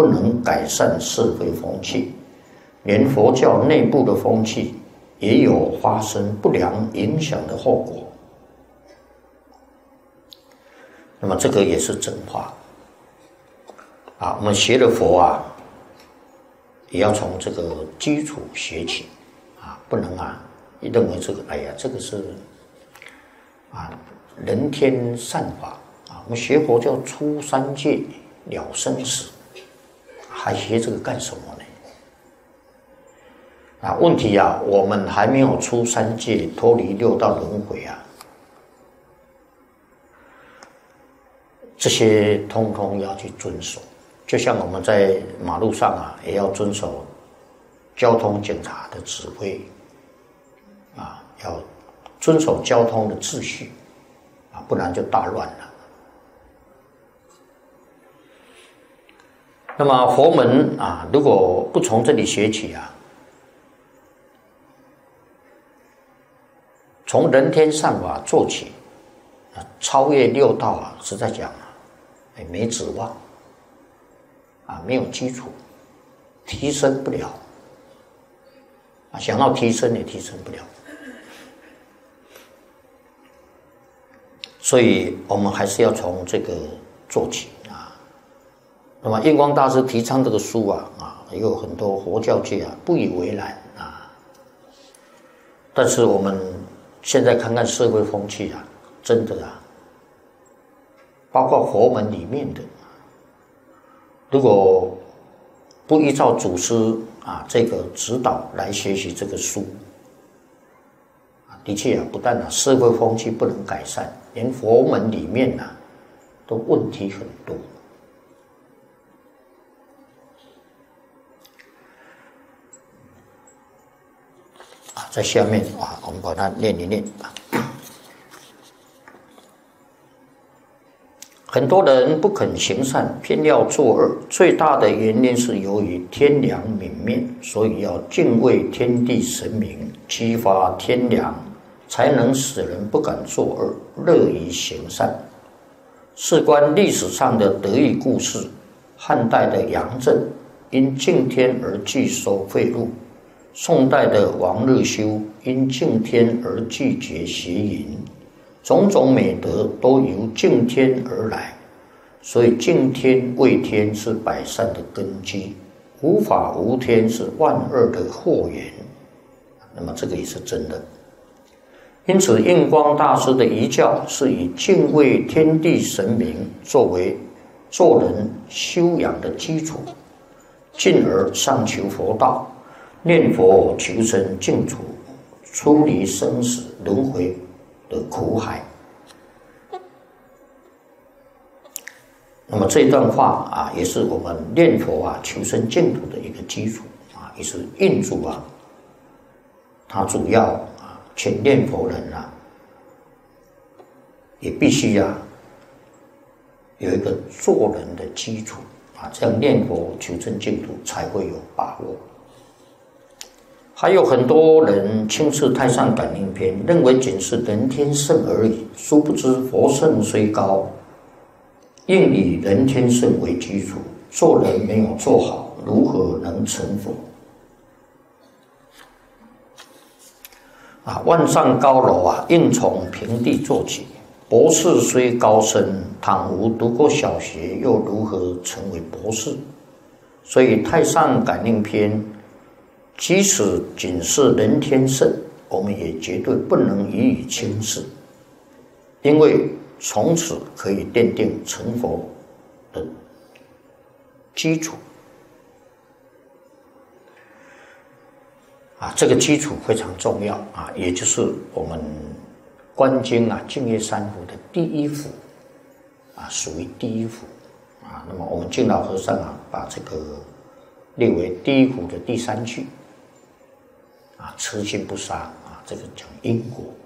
不能改善社会风气，连佛教内部的风气也有发生不良影响的后果。那么这个也是真话啊！我们学了佛啊，也要从这个基础学起啊，不能啊认为这个哎呀这个是啊人天善法啊，我们学佛叫出三界了生死，还学这个干什么呢？啊，问题啊，我们还没有出三界，脱离六道轮回啊。这些通通要去遵守，就像我们在马路上啊，也要遵守交通警察的指挥，啊，要遵守交通的秩序，啊，不然就大乱了。那么佛门啊，如果不从这里学起啊，从人天善法做起，啊，超越六道啊，实在讲。没指望啊，没有基础，提升不了啊，想要提升也提升不了，所以我们还是要从这个做起啊。那么印光大师提倡这个书啊，也有很多佛教界啊不以为然啊，但是我们现在看看社会风气啊，真的啊。包括佛门里面的，如果不依照祖师啊这个指导来学习这个书，啊，的确啊，不但啊社会风气不能改善，连佛门里面啊都问题很多。啊，在下面啊，我们把它念一念啊。很多人不肯行善，偏要作恶，最大的原因是由于天良泯灭，所以要敬畏天地神明，激发天良，才能使人不敢作恶，乐于行善。事关历史上的得意故事，汉代的杨震因敬天而拒收贿赂，宋代的王日修因敬天而拒绝邪淫。种种美德都由敬天而来，所以敬天畏天是百善的根基，无法无天是万恶的祸源。那么这个也是真的。因此印光大师的遗教是以敬畏天地神明作为做人修养的基础，进而上求佛道，念佛求生净土，出离生死轮回的苦海。那么这段话啊，也是我们念佛啊求生净土的一个基础啊，也是印主啊，他主要啊，请念佛人啊，也必须啊有一个做人的基础啊，这样念佛求生净土才会有把握。还有很多人轻视《太上感应篇》，认为仅是人天圣而已，殊不知佛圣虽高，应以人天圣为基础，做人没有做好，如何能成佛？啊，万丈高楼啊，应从平地做起。博士虽高深，倘无读过小学，又如何成为博士？所以《太上感应篇》即使仅是人天圣，我们也绝对不能予以轻视，因为从此可以奠定成佛的基础啊，这个基础非常重要啊，也就是我们观经啊净业三福的第一福啊，属于第一福啊。那么我们净老和尚啊，把这个列为第一福的第3句啊，痴心不杀啊，这个讲因果。